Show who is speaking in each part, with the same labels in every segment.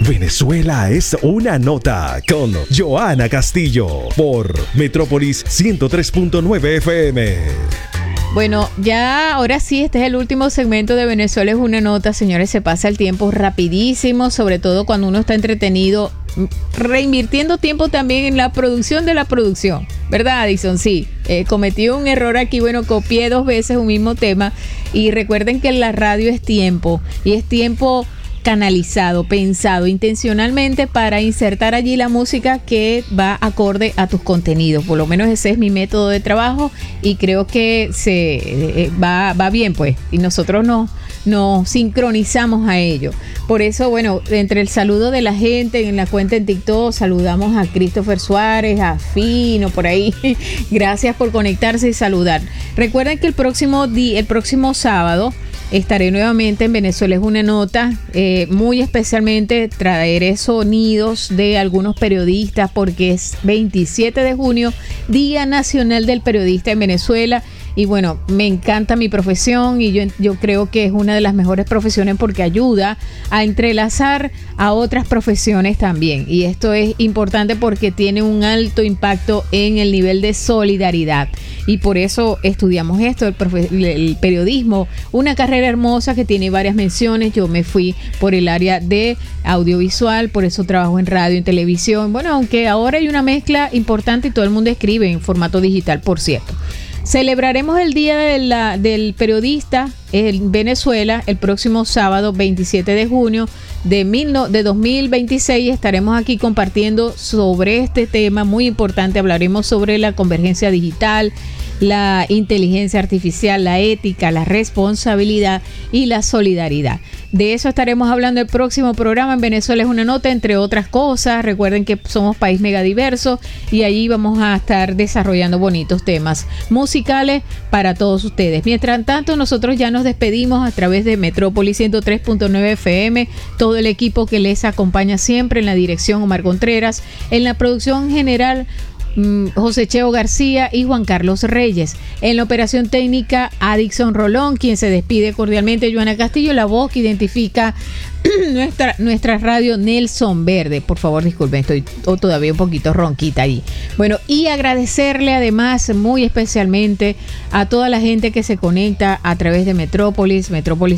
Speaker 1: Venezuela es una nota con Johanna Castillo por Metrópolis 103.9 FM.
Speaker 2: Bueno, ya ahora sí, este es el último segmento de Venezuela es una nota. Señores, se pasa el tiempo rapidísimo, sobre todo cuando uno está entretenido, reinvirtiendo tiempo también en la producción de la producción, ¿verdad, Addison? Sí, cometí un error aquí, bueno, copié 2 veces un mismo tema y recuerden que la radio es tiempo y es tiempo canalizado, pensado intencionalmente para insertar allí la música que va acorde a tus contenidos. Por lo menos ese es mi método de trabajo y creo que va bien, pues, y nosotros nos sincronizamos a ello. Por eso, bueno, entre el saludo de la gente en la cuenta en TikTok, saludamos a Christopher Suárez, a Fino, por ahí. Gracias por conectarse y saludar. Recuerden que el próximo sábado estaré nuevamente en Venezuela es una nota, muy especialmente traeré sonidos de algunos periodistas porque es 27 de junio, Día Nacional del Periodista en Venezuela. Y bueno, me encanta mi profesión y yo creo que es una de las mejores profesiones porque ayuda a entrelazar a otras profesiones también. Y esto es importante porque tiene un alto impacto en el nivel de solidaridad. Y por eso estudiamos esto, el periodismo, una carrera hermosa que tiene varias menciones. Yo me fui por el área de audiovisual, por eso trabajo en radio, en televisión. Bueno, aunque ahora hay una mezcla importante y todo el mundo escribe en formato digital, por cierto. Celebraremos el Día del Periodista en Venezuela el próximo sábado 27 de junio de 2026. Estaremos aquí compartiendo sobre este tema muy importante. Hablaremos sobre la convergencia digital, la inteligencia artificial, la ética, la responsabilidad y la solidaridad. De eso estaremos hablando el próximo programa en Venezuela es una nota, entre otras cosas. Recuerden que somos país megadiverso y allí vamos a estar desarrollando bonitos temas musicales para todos ustedes. Mientras tanto, nosotros ya nos despedimos a través de Metrópolis 103.9 FM, todo el equipo que les acompaña siempre, en la dirección Omar Contreras, en la producción general José Cheo García y Juan Carlos Reyes. En la operación técnica, Adixon Rolón, quien se despide cordialmente, Johanna Castillo, la voz que identifica nuestra radio, Nelson Verde. Por favor, disculpen, estoy todavía un poquito ronquita ahí. Bueno, y agradecerle además muy especialmente a toda la gente que se conecta a través de Metrópolis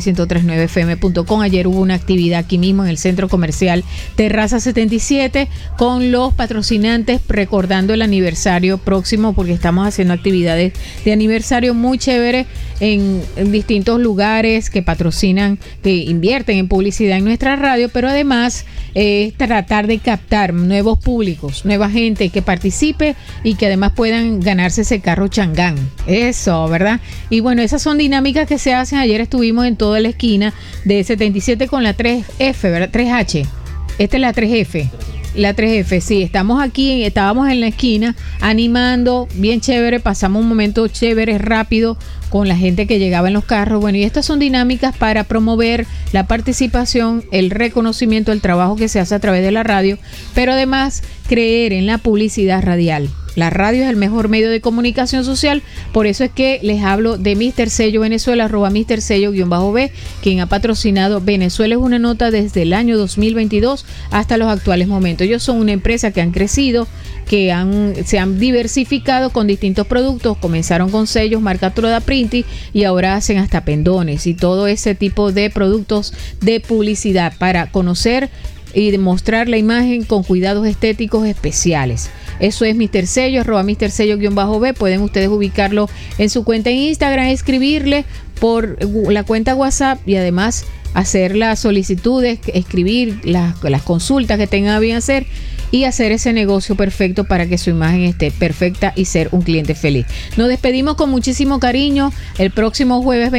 Speaker 2: 1039fm.com. Ayer hubo una actividad aquí mismo en el centro comercial Terraza 77 con los patrocinantes recordando el aniversario próximo, porque estamos haciendo actividades de aniversario muy chévere en distintos lugares que patrocinan, que invierten en publicidad en nuestra radio, pero además tratar de captar nuevos públicos, nueva gente que participe y que además puedan ganarse ese carro Changán. Eso, ¿verdad? Y bueno, esas son dinámicas que se hacen. Ayer estuvimos en toda la esquina de 77 con la 3F, ¿verdad? 3H. Esta es la 3F. La 3F, sí, estábamos en la esquina animando, bien chévere, pasamos un momento chévere, rápido, con la gente que llegaba en los carros. Bueno, y estas son dinámicas para promover la participación, el reconocimiento del trabajo que se hace a través de la radio, pero además creer en la publicidad radial. La radio es el mejor medio de comunicación social, por eso es que les hablo de Mr. Sello Venezuela, @Mr. Sello_B, quien ha patrocinado Venezuela es una nota desde el año 2022 hasta los actuales momentos. Ellos son una empresa que han crecido, que se han diversificado con distintos productos. Comenzaron con sellos, marca Troda Printi, y ahora hacen hasta pendones y todo ese tipo de productos de publicidad para conocer y demostrar la imagen con cuidados estéticos especiales. Eso es Mr. Sello, @Mr. Sello_B. Pueden ustedes ubicarlo en su cuenta en Instagram, escribirle por la cuenta WhatsApp y además hacer las solicitudes, escribir las consultas que tengan a bien hacer y hacer ese negocio perfecto para que su imagen esté perfecta y ser un cliente feliz. Nos despedimos con muchísimo cariño. El próximo jueves,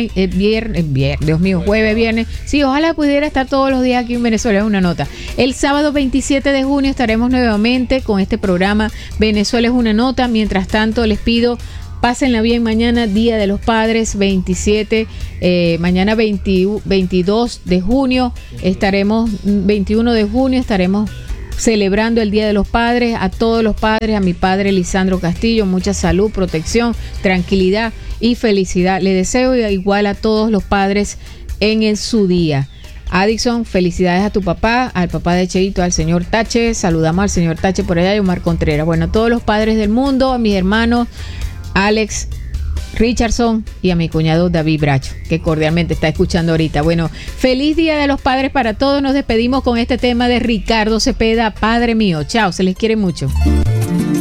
Speaker 2: viernes. Sí, ojalá pudiera estar todos los días aquí en Venezuela, es una nota. El sábado 27 de junio estaremos nuevamente con este programa Venezuela es una nota. Mientras tanto, les pido, pásenla bien mañana, Día de los Padres, 27, mañana 22 de junio, 21 de junio estaremos celebrando el Día de los Padres. A todos los padres, a mi padre Lisandro Castillo, mucha salud, protección, tranquilidad y felicidad. Le deseo igual a todos los padres en su día. Adixon, felicidades a tu papá, al papá de Cheito, al señor Tache. Saludamos al señor Tache por allá y Omar Contreras. Bueno, a todos los padres del mundo, a mis hermanos Alex Richardson y a mi cuñado David Bracho, que cordialmente está escuchando ahorita. Bueno, feliz Día de los Padres para todos. Nos despedimos con este tema de Ricardo Cepeda, Padre Mío. Chao, se les quiere mucho.